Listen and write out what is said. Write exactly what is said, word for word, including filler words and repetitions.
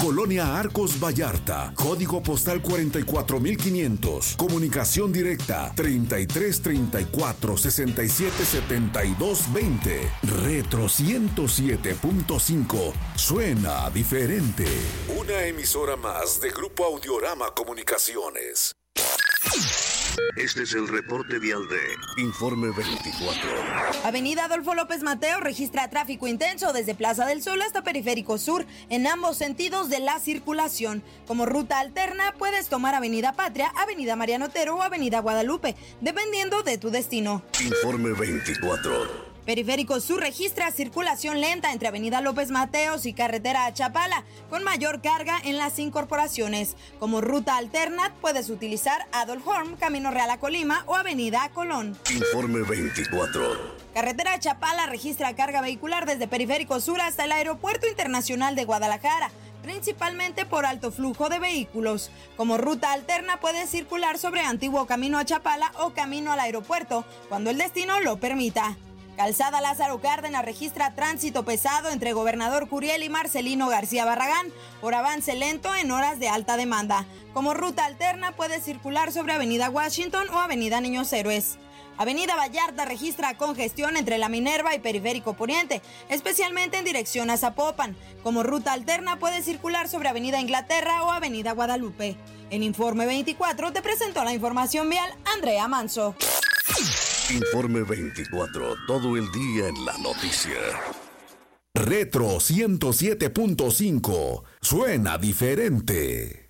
Colonia Arcos Vallarta, código postal cuarenta y cuatro mil quinientos, comunicación directa treinta y tres treinta y cuatro sesenta y siete setenta y dos veinte. Retro ciento siete punto cinco, suena diferente. Una emisora más de Grupo Audiorama Comunicaciones. Este es el reporte vial de Informe veinticuatro. Avenida Adolfo López Mateo registra tráfico intenso desde Plaza del Sol hasta Periférico Sur en ambos sentidos de la circulación. Como ruta alterna puedes tomar Avenida Patria, Avenida Mariano Otero o Avenida Guadalupe, dependiendo de tu destino. Informe veinticuatro. Periférico Sur registra circulación lenta entre Avenida López Mateos y Carretera a Chapala, con mayor carga en las incorporaciones. Como ruta alterna, puedes utilizar Adolf Horn, Camino Real a Colima o Avenida Colón. Informe veinticuatro. Carretera a Chapala registra carga vehicular desde Periférico Sur hasta el Aeropuerto Internacional de Guadalajara, principalmente por alto flujo de vehículos. Como ruta alterna, puedes circular sobre Antiguo Camino a Chapala o Camino al aeropuerto, cuando el destino lo permita. Calzada Lázaro Cárdenas registra tránsito pesado entre Gobernador Curiel y Marcelino García Barragán por avance lento en horas de alta demanda. Como ruta alterna puede circular sobre Avenida Washington o Avenida Niños Héroes. Avenida Vallarta registra congestión entre La Minerva y Periférico Poniente, especialmente en dirección a Zapopan. Como ruta alterna puede circular sobre Avenida Inglaterra o Avenida Guadalupe. En Informe veinticuatro te presentó la información vial Andrea Manso. Informe veinticuatro, todo el día en la noticia. Retro ciento siete punto cinco, suena diferente.